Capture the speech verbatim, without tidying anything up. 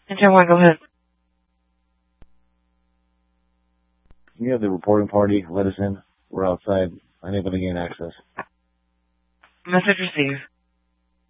ten one, go ahead. You have the reporting party. Let us in. We're outside, unable to gain access. Message received.